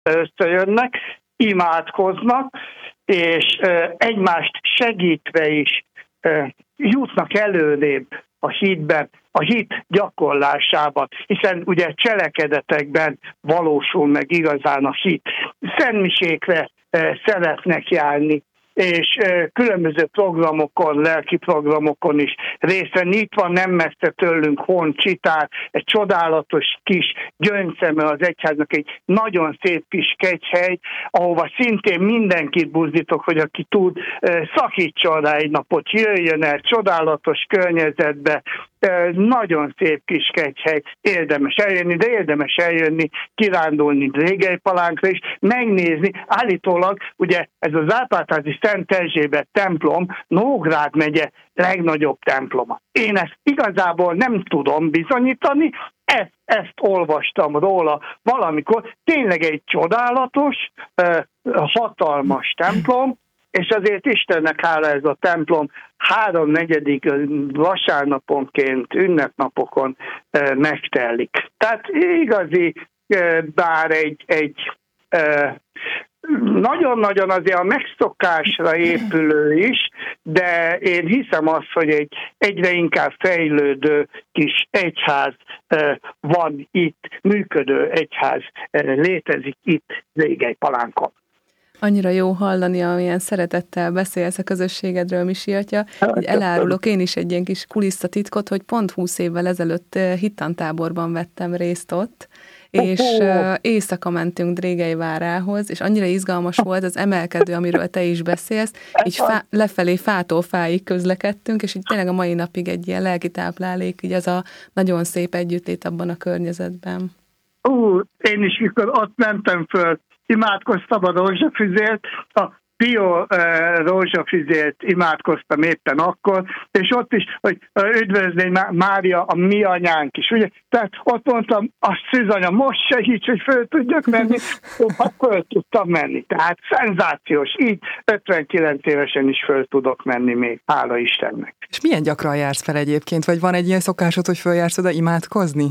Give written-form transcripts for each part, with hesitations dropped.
összejönnek, imádkoznak, és egymást segítve is jutnak előrébb a hitben, a hit gyakorlásában, hiszen ugye cselekedetekben valósul meg igazán a hit. Szentmisékre szeretnek járni, és különböző programokon, lelki programokon is részt venni. Itt van nem messze tőlünk Honcsitár, egy csodálatos kis gyöngyszeme az egyháznak, egy nagyon szép kis kegyhely, ahova szintén mindenkit buzdítok, hogy aki tud, szakítson rá egy napot, jöjjön el, csodálatos környezetbe, nagyon szép kis kegyhely, érdemes eljönni, de érdemes eljönni, kirándulni Drégelypalánkra is, megnézni. Állítólag ugye ez az Árpád-házi Szent Erzsébet templom Nógrád megye legnagyobb temploma. Én ezt igazából nem tudom bizonyítani, ezt olvastam róla valamikor. Tényleg egy csodálatos, hatalmas templom, és azért Istennek hála ez a templom 3/4 vasárnaponként, ünnepnapokon megtelik. Tehát igazi, bár egy nagyon-nagyon azért a megszokásra épülő is, de én hiszem azt, hogy egy egyre inkább fejlődő kis egyház van itt, működő egyház létezik itt Drégelypalánkon. Annyira jó hallani, amilyen szeretettel beszélsz a közösségedről, Misi atya. Így elárulok én is egy ilyen kis kulisszatitkot, hogy pont 20 évvel ezelőtt hittantáborban vettem részt ott, és éjszaka mentünk Drégelyvárához, és annyira izgalmas volt az emelkedő, amiről te is beszélsz, így lefelé fától fáig közlekedtünk, és így tényleg a mai napig egy ilyen lelki táplálék, így ez a nagyon szép együttét abban a környezetben. Én is, mikor ott mentem föl, imádkoztam a rózsafüzért, a Pio rózsafüzért imádkoztam éppen akkor, és ott is, hogy üdvözlégy Mária, a mi anyánk is, ugye? Tehát ott mondtam, a szűzanya, most segíts, hogy föl tudjak menni, föl tudtam menni. Tehát szenzációs, így 59 évesen is föl tudok menni még, hála Istennek. És milyen gyakran jársz fel egyébként, vagy van egy ilyen szokásod, hogy följársz oda imádkozni?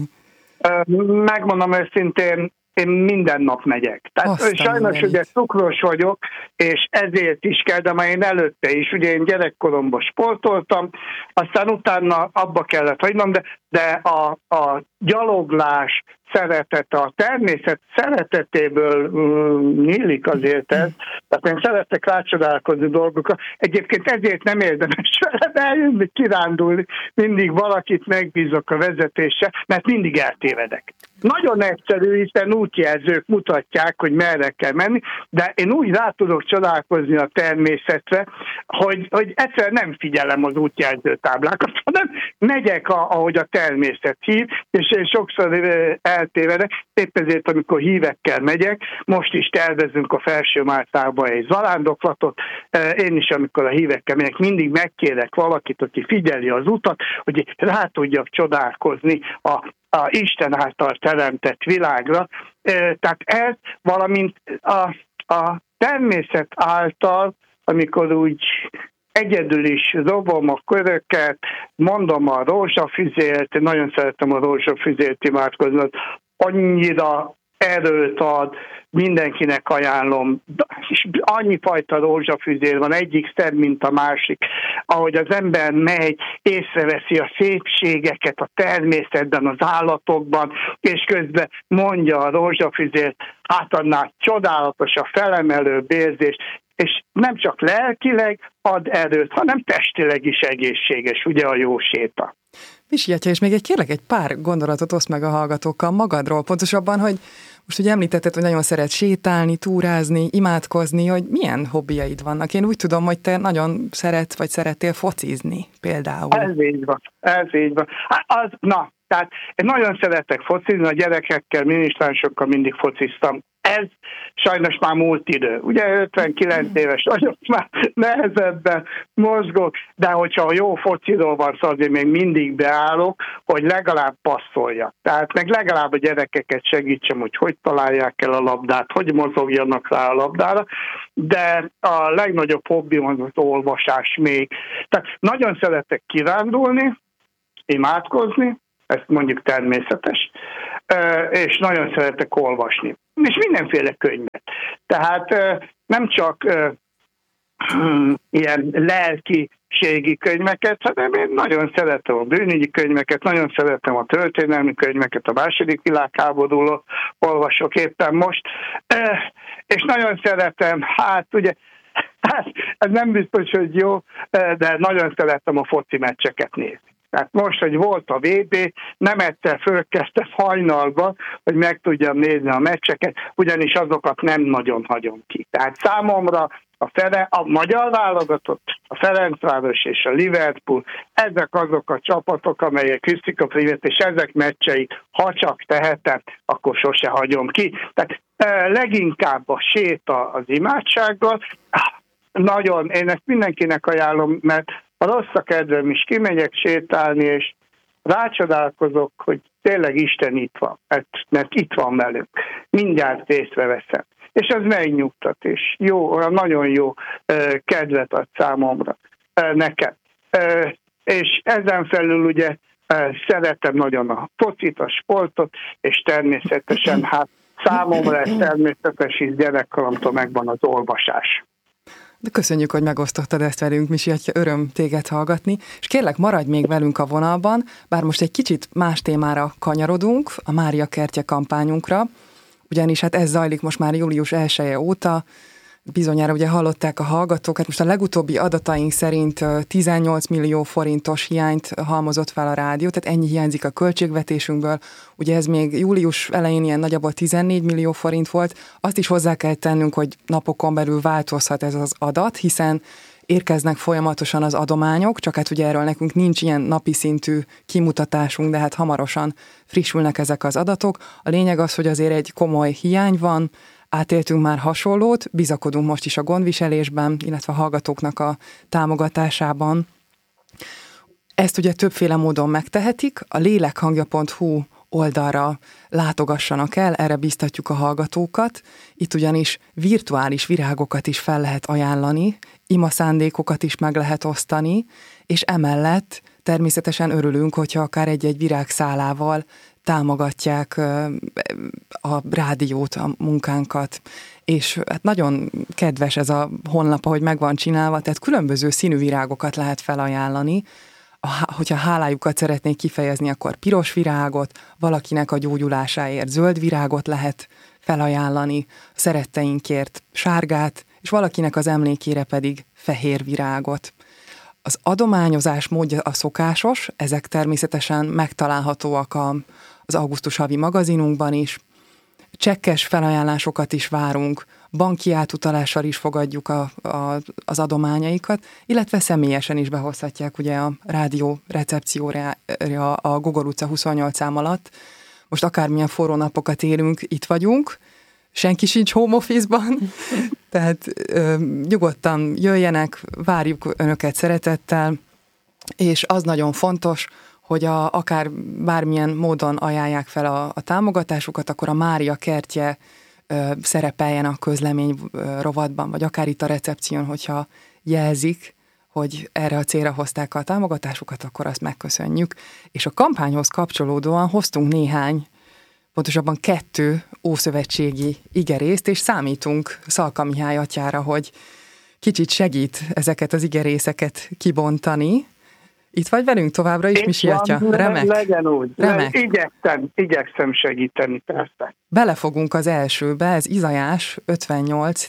Megmondom őszintén, én minden nap megyek. Tehát sajnos ugye cukros vagyok, és ezért is kell, de már én előtte is, ugye én gyerekkoromban sportoltam, aztán utána abba kellett hagynom, de a gyaloglás szeretete, a természet szeretetéből nyílik azért ez. Tehát én szeretek rácsodálkozni dolgokra. Egyébként ezért nem érdemes velem eljönni, kirándulni. Mindig valakit megbízok a vezetése, mert mindig eltévedek. Nagyon egyszerű, hiszen útjelzők mutatják, hogy merre kell menni, de én úgy rá tudok csodálkozni a természetre, hogy egyszerűen nem figyelem az útjelző táblákat, hanem megyek, ahogy a természet hív, és én sokszor eltévedek. Épp ezért, amikor hívekkel megyek, most is tervezünk a Felső-Máltában egy zarándoklatot, én is, amikor a hívekkel megyek, mindig megkérek valakit, aki figyeli az utat, hogy rá tudjak csodálkozni a Isten által teremtett világra. Tehát ez, valamint a természet által, amikor úgy egyedül is dobom a köröket, mondom a rózsafüzért, én nagyon szeretem a rózsafüzért imádkozni, annyira erőt ad, mindenkinek ajánlom. Annyi fajta rózsafüzér van, egyik szebb, mint a másik. Ahogy az ember megy, észreveszi a szépségeket a természetben, az állatokban, és közben mondja a rózsafüzért, átadná, csodálatos a felemelő érzés, és nem csak lelkileg ad erőt, hanem testileg is egészséges, ugye a jó séta. Misi atya, és még kérlek egy pár gondolatot oszd meg a hallgatókkal magadról, pontosabban, hogy most ugye említetted, hogy nagyon szeret sétálni, túrázni, imádkozni, hogy milyen hobbiaid vannak. Én úgy tudom, hogy te nagyon szerettél focizni például. Ez így van. Tehát én nagyon szeretek focizni, a gyerekekkel, minisztránsokkal mindig fociztam. Ez sajnos már múlt idő. Ugye 59 éves vagyok, már nehezebben mozgok, de hogyha jó fociról van szó, azért még mindig beállok, hogy legalább passzoljak. Tehát meg legalább a gyerekeket segítsem, hogy találják el a labdát, hogy mozogjanak rá a labdára, de a legnagyobb hobbim az olvasás még. Tehát nagyon szeretek kirándulni, imádkozni, ez mondjuk természetes, és nagyon szeretek olvasni. és mindenféle könyvet. Tehát nem csak ilyen lelkiségi könyveket, hanem én nagyon szeretem a bűnügyi könyveket, nagyon szeretem a történelmi könyveket, a második világháborúról olvasok éppen most, és nagyon szeretem, ugye, ez nem biztos, hogy jó, de nagyon szeretem a foci meccseket nézni. Tehát most, hogy volt a VB, nem egyszer fölkezdtem hajnalba, hogy meg tudjam nézni a meccseket, ugyanis azokat nem nagyon hagyom ki. Tehát számomra a magyar válogatott, a Ferencváros és a Liverpool, ezek azok a csapatok, amelyek küzdik a prímet, és ezek meccseit, ha csak tehetem, akkor sose hagyom ki. Tehát leginkább a séta az imádsággal. Nagyon, én ezt mindenkinek ajánlom, mert a rossz a kedvem is, kimegyek sétálni, és rácsodálkozok, hogy tényleg Isten itt van, mert itt van velünk. Mindjárt észreveszem. És ez megnyugtat, és jó, olyan nagyon jó kedvet ad számomra nekem. És ezen felül ugye szeretem nagyon a focit, a sportot, és természetesen számomra ez természetes, és gyerekkoromtól megvan az olvasás. De köszönjük, hogy megosztottad ezt velünk, Misi, öröm téged hallgatni, és kérlek, maradj még velünk a vonalban, bár most egy kicsit más témára kanyarodunk, a Mária Kertje kampányunkra, ugyanis hát ez zajlik most már július 1-e óta, bizonyára ugye hallották a hallgatók, hát most a legutóbbi adataink szerint 18 millió forintos hiányt halmozott fel a rádió, tehát ennyi hiányzik a költségvetésünkből, ugye ez még július elején ilyen nagyjából 14 millió forint volt, azt is hozzá kell tennünk, hogy napokon belül változhat ez az adat, hiszen érkeznek folyamatosan az adományok, csak hát ugye erről nekünk nincs ilyen napi szintű kimutatásunk, de hát hamarosan frissülnek ezek az adatok. A lényeg az, hogy azért egy komoly hiány van, átéltünk már hasonlót, bizakodunk most is a gondviselésben, illetve a hallgatóknak a támogatásában. Ezt ugye többféle módon megtehetik, a lélekhangja.hu oldalra látogassanak el, erre biztatjuk a hallgatókat. Itt ugyanis virtuális virágokat is fel lehet ajánlani, imaszándékokat is meg lehet osztani, és emellett természetesen örülünk, hogyha akár egy-egy virágszálával támogatják a rádiót, a munkánkat. És hát nagyon kedves ez a honlap, ahogy meg van csinálva, tehát különböző színű virágokat lehet felajánlani. Hogyha hálájukat szeretnék kifejezni, akkor piros virágot, valakinek a gyógyulásáért zöld virágot lehet felajánlani, szeretteinkért sárgát, és valakinek az emlékére pedig fehér virágot. Az adományozás módja a szokásos, ezek természetesen megtalálhatóak az augusztus havi magazinunkban is. Csekkes felajánlásokat is várunk, banki átutalással is fogadjuk az adományaikat, illetve személyesen is behozhatják ugye a rádió recepcióra a Gogol utca 28 szám alatt. Most akármilyen forró napokat élünk, itt vagyunk, senki sincs home office-ban, tehát nyugodtan jöjjenek, várjuk önöket szeretettel, és az nagyon fontos, hogy akár bármilyen módon ajánlják fel a támogatásukat, akkor a Mária Kertje szerepeljen a közlemény rovatban, vagy akár itt a recepción, hogyha jelzik, hogy erre a célra hozták a támogatásukat, akkor azt megköszönjük. És a kampányhoz kapcsolódóan hoztunk pontosabban 2 ószövetségi igerészt, és számítunk Szalka Mihály atyára, hogy kicsit segít ezeket az igerészeket kibontani. Itt vagy velünk továbbra is, Misi atya? Remek. Legyen úgy. Remek. Igyekszem segíteni, persze. Belefogunk az elsőbe, ez Izajás 58,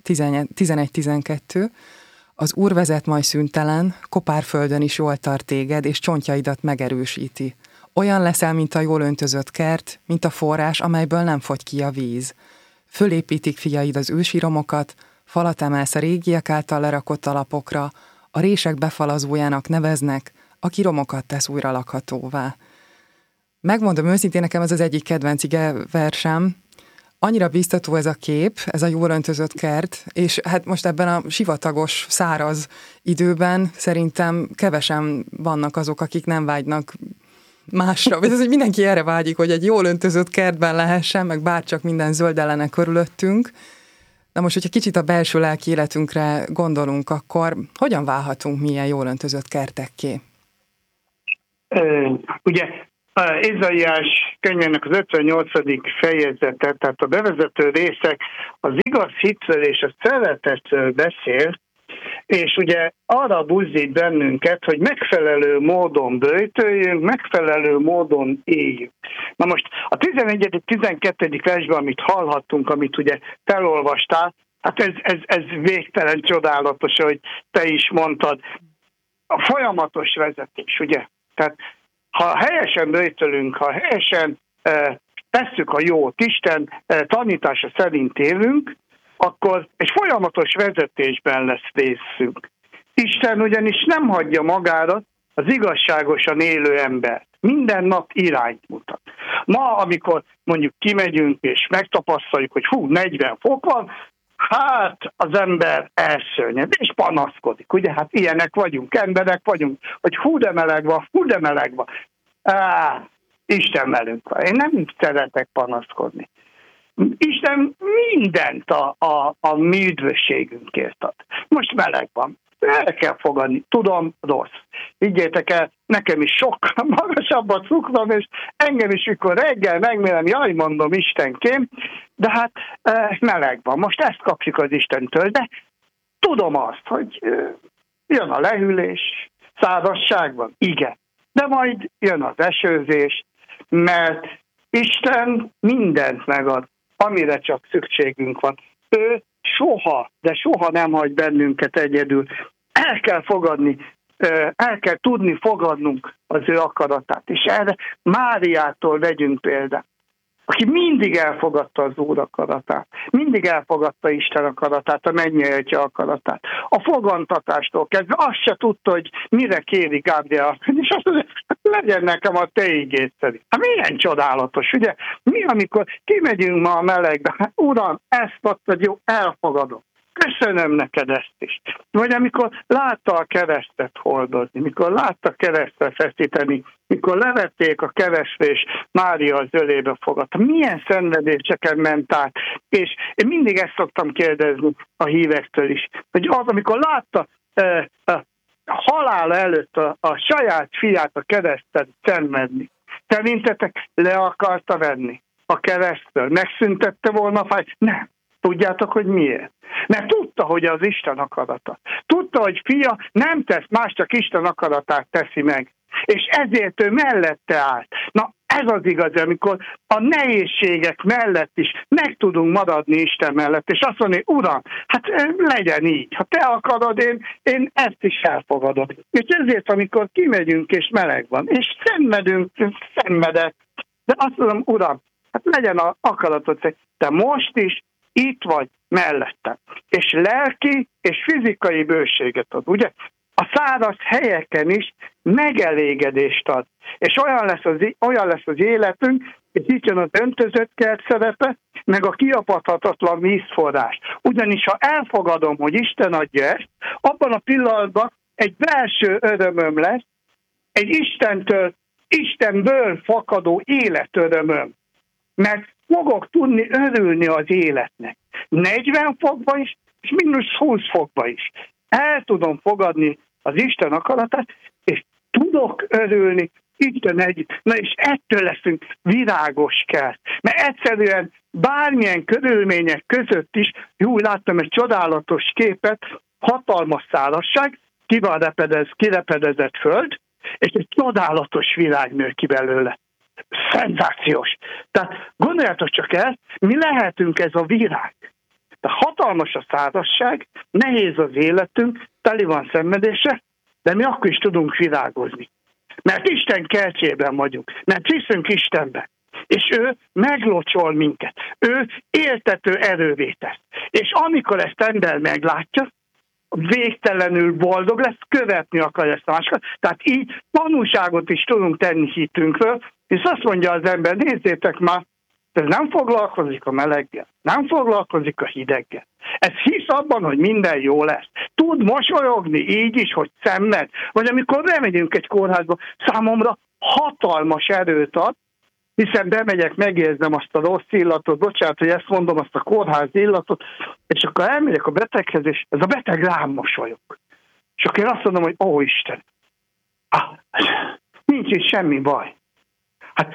11-12. Az Úr vezet majd szüntelen, kopárföldön is jól tart téged, és csontjaidat megerősíti. Olyan leszel, mint a jól öntözött kert, mint a forrás, amelyből nem fogy ki a víz. Fölépítik fiaid az ősi romokat, falat emelsz a régiek által lerakott alapokra, a rések befalazójának neveznek, aki romokat tesz újra lakhatóvá. Megmondom őszintén, nekem ez az egyik kedvenc versem. Annyira biztató ez a kép, ez a jól öntözött kert, és hát most ebben a sivatagos, száraz időben szerintem kevesen vannak azok, akik nem vágynak másra. Ez, hogy mindenki erre vágyik, hogy egy jól öntözött kertben lehessen, meg bárcsak minden zöldellene körülöttünk. De most, hogyha kicsit a belső lelki életünkre gondolunk, akkor hogyan válhatunk mi ilyen jól öntözött kertekké? Ugye Ézsaiás könyvének az 58. fejezete, tehát a bevezető részek az igaz hitről és a szeretetről beszél, és ugye arra buzdít bennünket, hogy megfelelő módon böjtöljünk, megfelelő módon éljünk. Na most a 11.-12. versben, amit hallhattunk, amit ugye felolvastál, hát ez végtelen csodálatos, hogy te is mondtad. A folyamatos vezetés, ugye? Tehát ha helyesen böjtölünk, ha helyesen tesszük a jót, Isten tanítása szerint élünk, akkor egy folyamatos vezetésben lesz részünk. Isten ugyanis nem hagyja magára az igazságosan élő embert. Minden nap irányt mutat. Ma, amikor mondjuk kimegyünk és megtapasztaljuk, hogy 40 fok van, hát az ember elszörnyed, és panaszkodik. Ugye, hát ilyenek vagyunk, emberek vagyunk, hogy hú de meleg van. Isten velünk van. Én nem szeretek panaszkodni. Isten mindent a mi üdvösségünkért ad. Most meleg van. El kell fogadni. Tudom, rossz. Higgyétek el, nekem is sokkal magasabb a cukrom, és engem is, mikor reggel megmérem, jaj, mondom, Istenkém, de hát meleg van. Most ezt kapjuk az Istentől, de tudom azt, hogy jön a lehűlés, szárazság van, igen. De majd jön az esőzés, mert Isten mindent megad, amire csak szükségünk van. Ő soha, de soha nem hagy bennünket egyedül. El kell fogadni, el kell tudni fogadnunk az ő akaratát. És erre Máriától vegyünk példát, aki mindig elfogadta az Úr akaratát, mindig elfogadta Isten akaratát, a mennyei Atya akaratát. A fogantatástól kezdve azt se tudta, hogy mire kéri Gábriel, és azt mondja, legyen nekem a te igéd szerint. Hát milyen csodálatos, ugye? Mi, amikor kimegyünk ma a melegbe, hát Uram, ezt adtad, jó, elfogadom. Köszönöm neked ezt is. Vagy amikor látta a keresztet hordozni, mikor látta keresztet feszíteni, mikor levették a keresztre, és Mária az ölébe fogadta. Milyen szenvedéseken ment át. És én mindig ezt szoktam kérdezni a hívektől is, hogy az, amikor látta halála előtt a saját fiát a kereszten szenvedni, szerintetek le akarta venni a keresztől? Megszüntette volna a fájt? Nem. Tudjátok, hogy miért? Mert tudta, hogy az Isten akarata. Tudta, hogy fia nem tesz más, csak Isten akaratát teszi meg. És ezért ő mellette állt. Na, ez az igaz, amikor a nehézségek mellett is meg tudunk maradni Isten mellett, és azt mondani, Uram, hát legyen így. Ha te akarod, én ezt is elfogadom. És ezért, amikor kimegyünk, és meleg van, és szenvedek, de azt mondom, Uram, hát legyen az akaratod, te most is itt vagy mellettem. És lelki és fizikai bőséget ad, ugye? A száraz helyeken is megelégedést ad. És olyan lesz az életünk, és itt jön az öntözött kert szerepe, meg a kiapadhatatlan vízforrás. Ugyanis ha elfogadom, hogy Isten adja ezt, abban a pillanatban egy belső örömöm lesz, egy Istenből fakadó életörömöm. Mert fogok tudni örülni az életnek. 40 fokba is, és -20 fokba is. El tudom fogadni az Isten akaratát, és tudok örülni Isten együtt. Na és ettől leszünk virágos kert. Mert egyszerűen bármilyen körülmények között is, jó, láttam egy csodálatos képet, hatalmas szárazság, kirepedezett föld, és egy csodálatos virág nő ki belőle. Szenzációs. Tehát gondoljátok csak el, mi lehetünk ez a virág. De hatalmas a szárazság, nehéz az életünk, teli van szenvedése, de mi akkor is tudunk virágozni. Mert Isten kertjében vagyunk, mert hiszünk Istenben. És ő meglocsol minket. Ő éltető erővé tesz. És amikor ezt ember meglátja, végtelenül boldog lesz, követni akarja ezt a másikat. Tehát így tanúságot is tudunk tenni hitünkről, és azt mondja az ember, nézzétek már, ez nem foglalkozik a meleggel, nem foglalkozik a hideggel. Ez hisz abban, hogy minden jó lesz. Tud mosolyogni így is, hogy szenved. Vagy amikor bemegyünk egy kórházba, számomra hatalmas erőt ad, hiszen bemegyek, megérzem azt a rossz illatot, bocsánat, hogy ezt mondom, azt a kórház illatot, és akkor elmegyek a beteghez, és ez a beteg rám mosolyog. És akkor én azt mondom, hogy ó Isten, nincs is semmi baj. Hát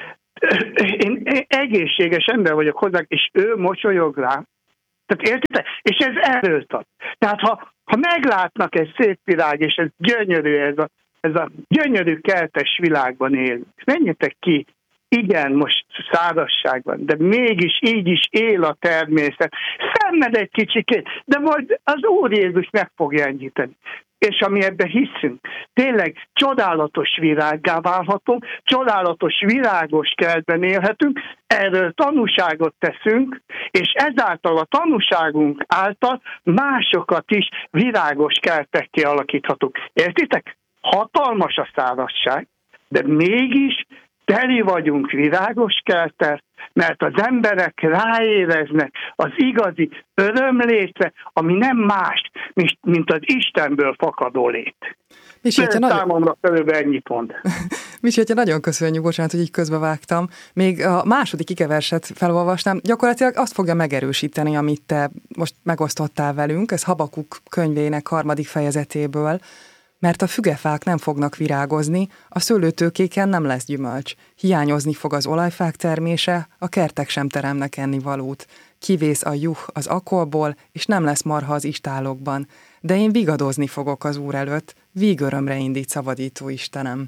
én egészséges ember vagyok hozzá, és ő mosolyog rám. Tehát értitek? És ez erőt ad. Tehát ha meglátnak egy szép világ, és ez gyönyörű, ez a gyönyörű kertes világban élünk, menjetek ki, igen, most szárazság van, de mégis így is él a természet. Szenved egy kicsikét, de majd az Úr Jézus meg fogja enyhíteni. És ami ebben hiszünk, tényleg csodálatos virággá válhatunk, csodálatos virágos kertben élhetünk, erről tanúságot teszünk, és ezáltal a tanúságunk által másokat is virágos kertekké alakíthatunk. Értitek? Hatalmas a szárazság, de mégis teli vagyunk virágos kerttel, mert az emberek ráéreznek az igazi örömlétre, ami nem más, mint az Istenből fakadó lét. Számomra körülbelül ennyi pont. Misi, nagyon köszönjük, bocsánat, hogy így közbevágtam. Még a második ikeverset felolvastam, gyakorlatilag azt fogja megerősíteni, amit te most megosztottál velünk, ez Habakuk könyvének 3. fejezetéből, mert a fügefák nem fognak virágozni, a szőlőtőkéken nem lesz gyümölcs, hiányozni fog az olajfák termése, a kertek sem teremnek ennivalót, kivész a juh az akolból, és nem lesz marha az istálokban, de én vigadozni fogok az Úr előtt, vígörömre indít szabadító Istenem.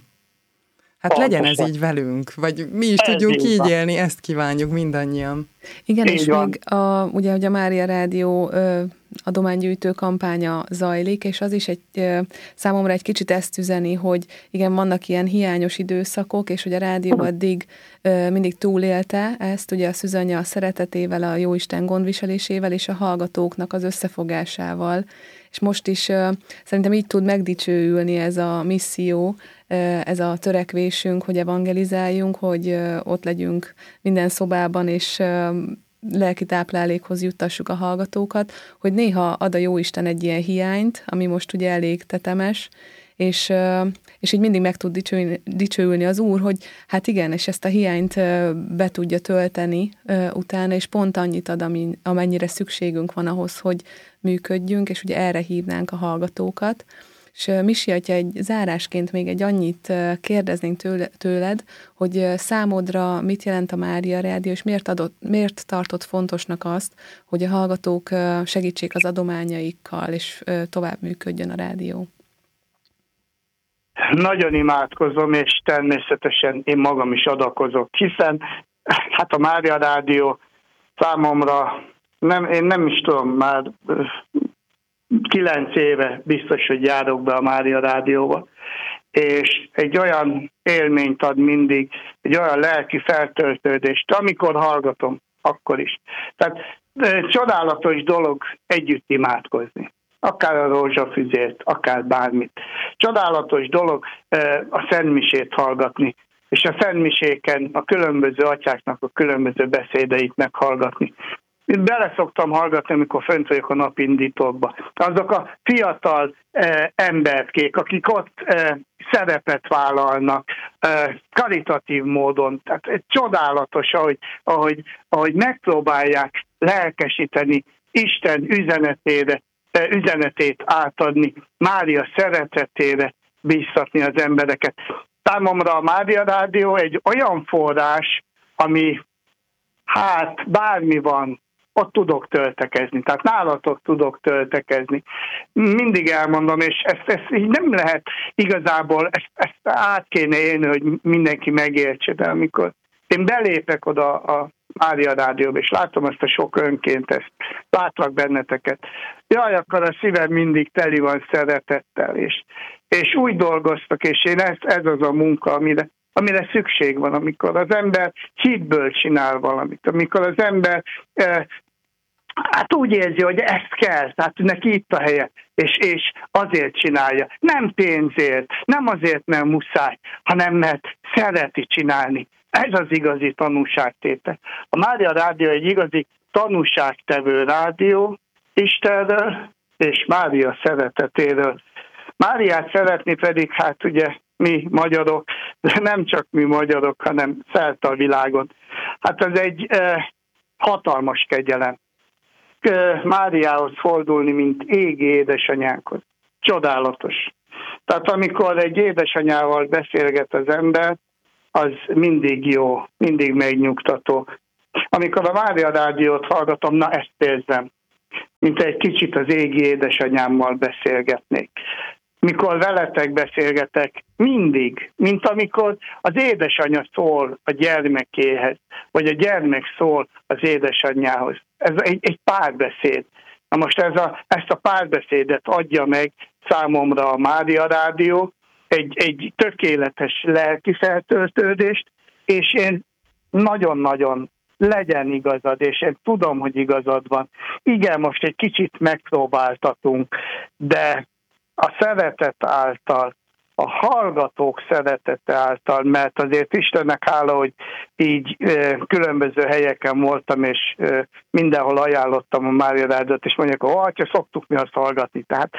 Hát legyen ez így velünk, vagy mi is tudjunk így élni, ezt kívánjuk mindannyian. Igen, és még ugye, hogy a Mária Rádió adománygyűjtő kampánya zajlik, és az is számomra egy kicsit ezt üzeni, hogy igen, vannak ilyen hiányos időszakok, és hogy a rádió addig mindig túlélte ezt, ugye a Szűzanya a szeretetével, a Jóisten gondviselésével, és a hallgatóknak az összefogásával. És most is szerintem így tud megdicsőülni ez a misszió, ez a törekvésünk, hogy evangelizáljunk, hogy ott legyünk minden szobában, és lelki táplálékhoz juttassuk a hallgatókat, hogy néha ad a Jóisten egy ilyen hiányt, ami most ugye elég tetemes, és így mindig meg tud dicsőülni az Úr, hogy hát igen, és ezt a hiányt be tudja tölteni utána, és pont annyit ad, amennyire szükségünk van ahhoz, hogy működjünk, és ugye erre hívnánk a hallgatókat. És Misi atya, egy zárásként még egy annyit kérdeznénk tőled, hogy számodra mit jelent a Mária Rádió, és miért tartott fontosnak azt, hogy a hallgatók segítsék az adományaikkal, és tovább működjön a rádió? Nagyon imádkozom, és természetesen én magam is adakozok, hiszen hát a Mária Rádió számomra, én nem is tudom, már 9 éve biztos, hogy járok be a Mária Rádióba, és egy olyan élményt ad mindig, egy olyan lelki feltöltődést, amikor hallgatom, akkor is. Tehát csodálatos dolog együtt imádkozni. Akár a rózsafüzért, akár bármit. Csodálatos dolog a szentmisét hallgatni, és a szentmiséken a különböző atyáknak a különböző beszédeit meghallgatni. Bele szoktam hallgatni, amikor fönt vagyok a napindítókba. Azok a fiatal emberkék, akik ott szerepet vállalnak karitatív módon. Tehát csodálatos, ahogy megpróbálják lelkesíteni Isten üzenetét átadni, Mária szeretetére bíztatni az embereket. Számomra a Mária Rádió egy olyan forrás, ami bármi van, ott tudok töltekezni, tehát nálatok tudok töltekezni. Mindig elmondom, és ezt így nem lehet igazából, ezt át kéne élni, hogy mindenki megértse, de amikor én belépek oda a Mária Rádióba, és látom azt a sok önkéntest, látlak benneteket. Jaj, akkor a szívem mindig teli van szeretettel, és úgy dolgoztak, és én ez az a munka, amire szükség van, amikor az ember hitből csinál valamit, amikor az ember úgy érzi, hogy ezt kell, tehát neki itt a helye, és azért csinálja. Nem pénzért, nem azért, mert muszáj, hanem mert szereti csinálni. Ez az igazi tanúságtétel. A Mária Rádió egy igazi tanúságtevő rádió Istenről és Mária szeretetéről. Máriát szeretni pedig, ugye mi magyarok, de nem csak mi magyarok, hanem szerte a világon. Hát ez egy hatalmas kegyelem. Máriához fordulni, mint égi édesanyánkhoz. Csodálatos. Tehát amikor egy édesanyával beszélget az ember, az mindig jó, mindig megnyugtató. Amikor a Mária Rádiót hallgatom, na ezt érzem, mint egy kicsit az égi édesanyámmal beszélgetnék. Mikor veletek beszélgetek, mindig, mint amikor az édesanyja szól a gyermekéhez, vagy a gyermek szól az édesanyjához. Ez egy párbeszéd. Na most ezt a párbeszédet adja meg számomra a Mária Rádió, egy tökéletes lelki feltöltődést, és én nagyon-nagyon legyen igazad, és én tudom, hogy igazad van. Igen, most egy kicsit megpróbáltatunk, de a szeretet által, a hallgatók szeretete által, mert azért Istennek hála, hogy így különböző helyeken voltam, és mindenhol ajánlottam a Mária Rádiót, és mondják, hogy atya, szoktuk mi azt hallgatni. Tehát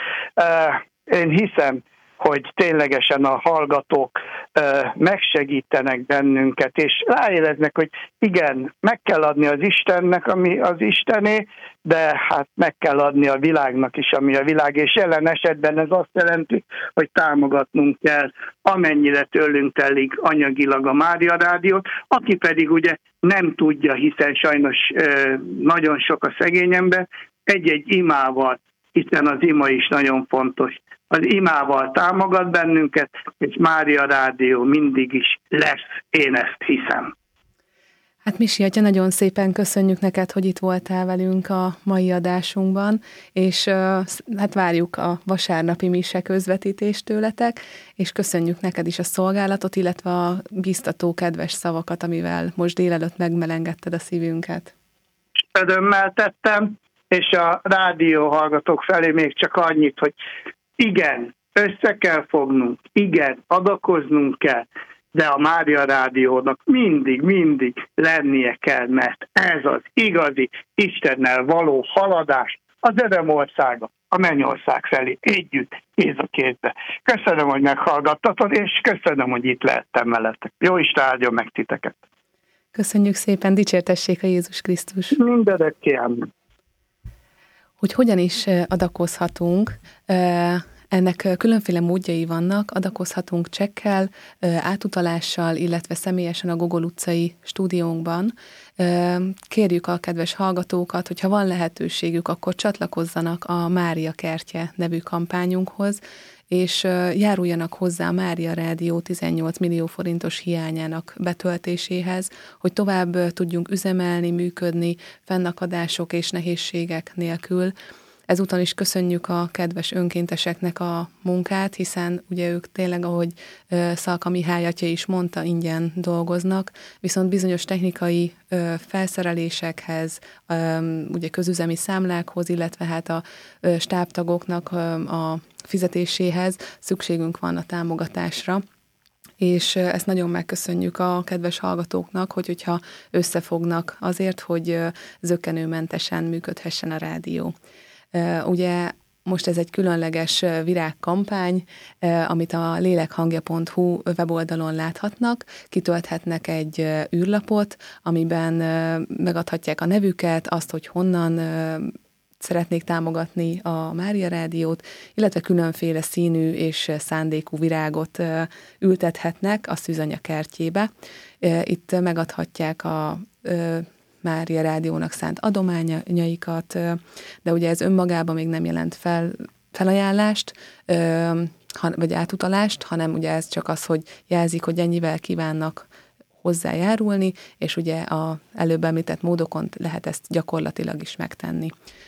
én hiszem, hogy ténylegesen a hallgatók megsegítenek bennünket, és ráéreznek, hogy igen, meg kell adni az Istennek, ami az Istené, de hát meg kell adni a világnak is, ami a világ, és jelen esetben ez azt jelenti, hogy támogatnunk kell, amennyire tőlünk telik anyagilag a Mária Rádiót, aki pedig ugye nem tudja, hiszen sajnos nagyon sok a szegény ember, egy-egy imával, hiszen az ima is nagyon fontos. Az imával támogat bennünket, és Mária Rádió mindig is lesz, én ezt hiszem. Hát Misi atya, nagyon szépen köszönjük neked, hogy itt voltál velünk a mai adásunkban, és hát várjuk a vasárnapi mise közvetítést tőletek, és köszönjük neked is a szolgálatot, illetve a biztató kedves szavakat, amivel most délelőtt megmelengedted a szívünket. Örömmel tettem, és a rádió hallgatók felé még csak annyit, hogy igen, össze kell fognunk, igen, adakoznunk kell, de a Mária Rádiónak mindig lennie kell, mert ez az igazi Istennel való haladás, az örömországa, a mennyország felé együtt, kéz a kézbe. Köszönöm, hogy meghallgattatod, és köszönöm, hogy itt lehettem veletek. Jó Isten áldjon meg titeket! Köszönjük szépen, dicsértessék a Jézus Krisztus! Mindörökké ámen! Hogy hogyan is adakozhatunk, ennek különféle módjai vannak, adakozhatunk csekkel, átutalással, illetve személyesen a Gogol utcai stúdiónkban. Kérjük a kedves hallgatókat, hogyha van lehetőségük, akkor csatlakozzanak a Mária Kertje nevű kampányunkhoz, és járuljanak hozzá a Mária Rádió 18 millió forintos hiányának betöltéséhez, hogy tovább tudjunk üzemelni, működni, fennakadások és nehézségek nélkül. Ezúton is köszönjük a kedves önkénteseknek a munkát, hiszen ugye ők tényleg, ahogy Szalka Mihály atya is mondta, ingyen dolgoznak, viszont bizonyos technikai felszerelésekhez, ugye közüzemi számlákhoz, illetve hát a stábtagoknak a fizetéséhez szükségünk van a támogatásra. És ezt nagyon megköszönjük a kedves hallgatóknak, hogyha összefognak azért, hogy zökkenőmentesen működhessen a rádió. Ugye most ez egy különleges virágkampány, amit a lélekhangja.hu weboldalon láthatnak, kitölthetnek egy űrlapot, amiben megadhatják a nevüket, azt, hogy honnan szeretnék támogatni a Mária Rádiót, illetve különféle színű és szándékú virágot ültethetnek a szűzanya kertjébe. Itt megadhatják a Mária Rádiónak szánt adományaikat, de ugye ez önmagában még nem jelent felajánlást, vagy átutalást, hanem ugye ez csak az, hogy jelzik, hogy ennyivel kívánnak hozzájárulni, és ugye az előbb említett módokon lehet ezt gyakorlatilag is megtenni.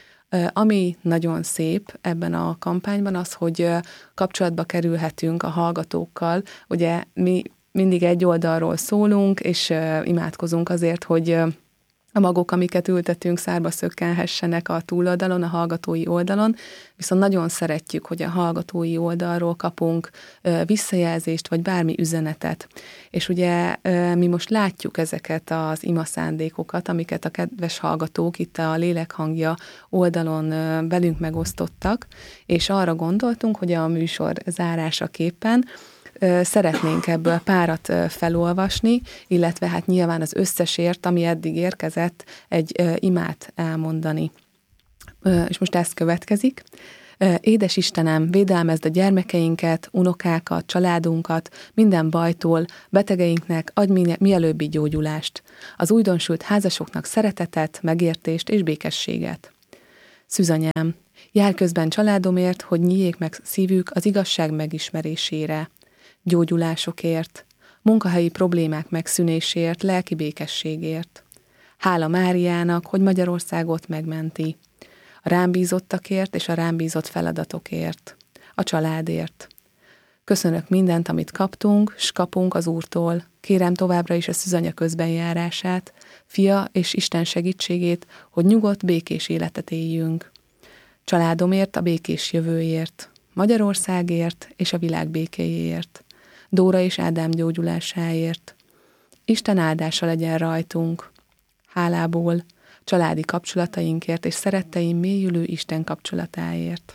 Ami nagyon szép ebben a kampányban az, hogy kapcsolatba kerülhetünk a hallgatókkal. Ugye mi mindig egy oldalról szólunk, és imádkozunk azért, hogy a magok, amiket ültetünk, szárba szökkenhessenek a túloldalon, a hallgatói oldalon, viszont nagyon szeretjük, hogy a hallgatói oldalról kapunk visszajelzést, vagy bármi üzenetet. És ugye mi most látjuk ezeket az imaszándékokat, amiket a kedves hallgatók itt a Lélekhangja oldalon velünk megosztottak, és arra gondoltunk, hogy a műsor zárásaképpen szeretnénk ebből párat felolvasni, illetve hát nyilván az összesért, ami eddig érkezett, egy imát elmondani. És most ez következik. Édes Istenem, védelmezd a gyermekeinket, unokákat, családunkat, minden bajtól, betegeinknek adj mielőbbi gyógyulást. Az újdonsült házasoknak szeretetet, megértést és békességet. Szűzanyám, jár közben családomért, hogy nyíljék meg szívük az igazság megismerésére, gyógyulásokért, munkahelyi problémák megszűnésért, lelki békességért. Hála Máriának, hogy Magyarországot megmenti. A rám bízottakért és a rám bízott feladatokért, a családért. Köszönök mindent, amit kaptunk, s kapunk az Úrtól. Kérem továbbra is a szűzanya közbenjárását, Fia és Isten segítségét, hogy nyugodt, békés életet éljünk. Családomért, a békés jövőért, Magyarországért és a világ békéjéért, Dóra és Ádám gyógyulásáért. Isten áldása legyen rajtunk. Hálából, családi kapcsolatainkért és szeretteim mélyülő Isten kapcsolatáért.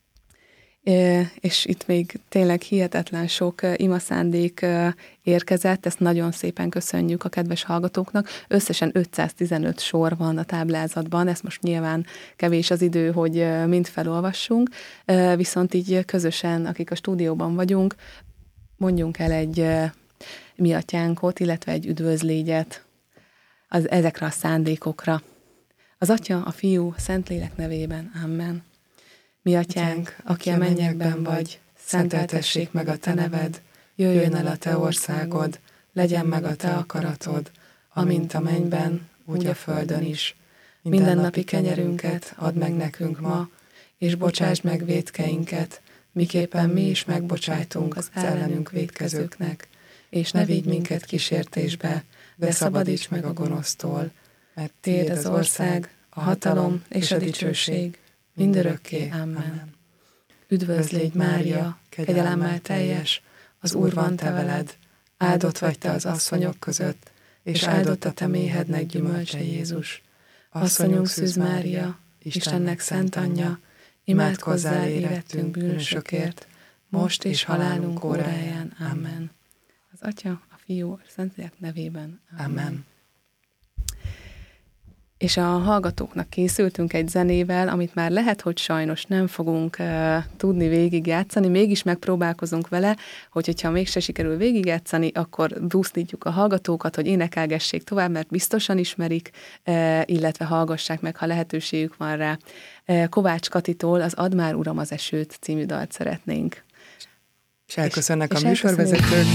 És itt még tényleg hihetetlen sok imaszándék érkezett, ezt nagyon szépen köszönjük a kedves hallgatóknak. Összesen 515 sor van a táblázatban, ezt most nyilván kevés az idő, hogy mind felolvassunk, viszont így közösen, akik a stúdióban vagyunk, mondjunk el egy mi atyánkot, illetve egy üdvözlégyet ezekre a szándékokra. Az Atya, a Fiú, Szentlélek nevében. Amen. Mi atyánk, aki a mennyekben vagy, szenteltessék meg a te neved, jöjjön el a te országod, legyen meg a te akaratod, amint a mennyben, úgy a földön is. Mindennapi kenyerünket add meg nekünk ma, és bocsásd meg vétkeinket, miképpen mi is megbocsájtunk az ellenünk vétkezőknek, és ne vigy minket kísértésbe, de szabadíts meg a gonosztól, mert tiéd az ország, a hatalom és a dicsőség, mindörökké. Amen. Üdvözlégy Mária, kegyelemmel teljes, az Úr van te veled, áldott vagy te az asszonyok között, és áldott a te méhednek gyümölcse Jézus. Asszonyunk Szűz Mária, Istennek szent anyja, imádkozzál érettünk bűnösökért, most és halálunk óráján. Amen. Az Atya, a Fiú, a Szentlélek nevében. Amen. És a hallgatóknak készültünk egy zenével, amit már lehet, hogy sajnos nem fogunk tudni végigjátszani, mégis megpróbálkozunk vele, hogyha mégse sikerül végigjátszani, akkor buzdítjuk a hallgatókat, hogy énekelgessék tovább, mert biztosan ismerik, illetve hallgassák meg, ha lehetőségük van rá. Kovács Katitól az Add már Uram az esőt című dalt szeretnénk. És elköszönnek a műsorvezetők.